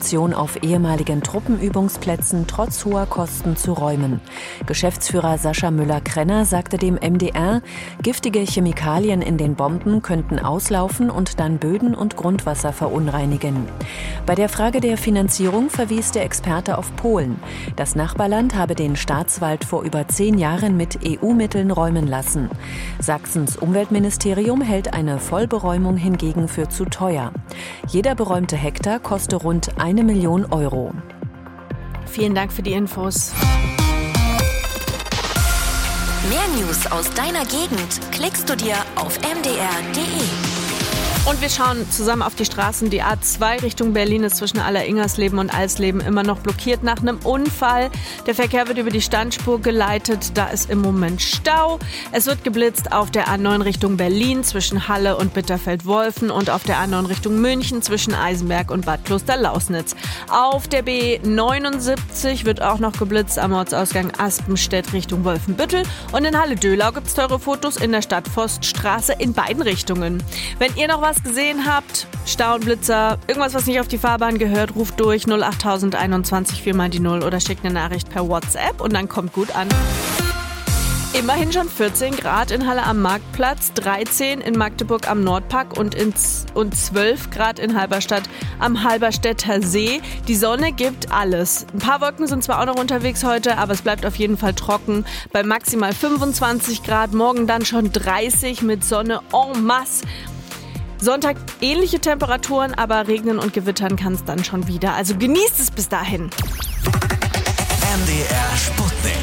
Produktion auf ehemaligen Truppenübungsplätzen trotz hoher Kosten zu räumen. Geschäftsführer Sascha Müller-Krenner sagte dem MDR, giftige Chemikalien in den Bomben könnten auslaufen und dann Böden und Grundwasser verunreinigen. Bei der Frage der Finanzierung verwies der Experte auf Polen. Das Nachbarland habe den Staatswald vor über 10 Jahren mit EU-Mitteln räumen lassen. Sachsens Umweltministerium hält eine Vollberäumung hingegen für zu teuer. Jeder beräumte Hektar koste rund 1 Million Euro. Vielen Dank für die Infos. Mehr News aus deiner Gegend klickst du dir auf mdr.de. Und wir schauen zusammen auf die Straßen. Die A2 Richtung Berlin ist zwischen Aller-Ingersleben und Eisleben immer noch blockiert nach einem Unfall. Der Verkehr wird über die Standspur geleitet. Da ist im Moment Stau. Es wird geblitzt auf der A9 Richtung Berlin zwischen Halle und Bitterfeld-Wolfen und auf der A9 Richtung München zwischen Eisenberg und Bad Kloster-Lausnitz. Auf der B79 wird auch noch geblitzt am Ortsausgang Aspenstedt Richtung Wolfenbüttel. Und in Halle-Döhlau gibt es teure Fotos in der Stadtforststraße in beiden Richtungen. Wenn ihr noch was gesehen habt, Stau und Blitzer, irgendwas, was nicht auf die Fahrbahn gehört, ruft durch 08021 4 mal die 0 oder schickt eine Nachricht per WhatsApp und dann kommt gut an. Immerhin schon 14 Grad in Halle am Marktplatz, 13 in Magdeburg am Nordpark und 12 Grad in Halberstadt am Halberstädter See. Die Sonne gibt alles. Ein paar Wolken sind zwar auch noch unterwegs heute, aber es bleibt auf jeden Fall trocken. Bei maximal 25 Grad, morgen dann schon 30 mit Sonne en masse. Sonntag ähnliche Temperaturen, aber regnen und gewittern kann es dann schon wieder. Also genießt es bis dahin. MDR Sputnik.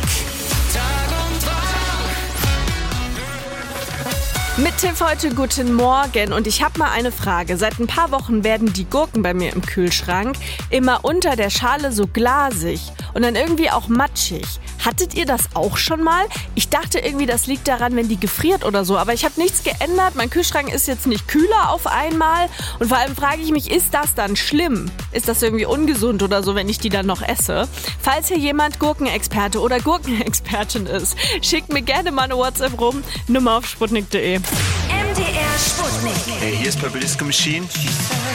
Mit Tiff heute guten Morgen und ich habe mal eine Frage. Seit ein paar Wochen werden die Gurken bei mir im Kühlschrank immer unter der Schale so glasig und dann irgendwie auch matschig. Hattet ihr das auch schon mal? Ich dachte irgendwie, das liegt daran, wenn die gefriert oder so, aber ich habe nichts geändert. Mein Kühlschrank ist jetzt nicht kühler auf einmal und vor allem frage ich mich, ist das dann schlimm? Ist das irgendwie ungesund oder so, wenn ich die dann noch esse? Falls hier jemand Gurkenexperte oder Gurkenexpertin ist, schickt mir gerne mal eine WhatsApp rum, Nummer auf sputnik.de. MDR Sputnik. Hey, hier ist Purple Disco Machine.